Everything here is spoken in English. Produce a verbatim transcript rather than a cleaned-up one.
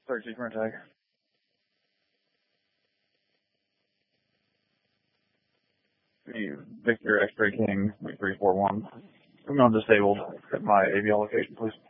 thirty-two for tag. Victor X-Ray King, three four one. I'm on disabled at my A V L location, please.